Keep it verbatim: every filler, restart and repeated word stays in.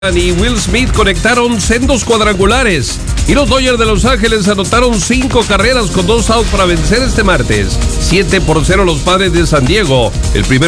y Will Smith conectaron sendos cuadrangulares y los Dodgers de Los Ángeles anotaron cinco carreras con dos outs para vencer este martes siete por cero los Padres de San Diego. El primer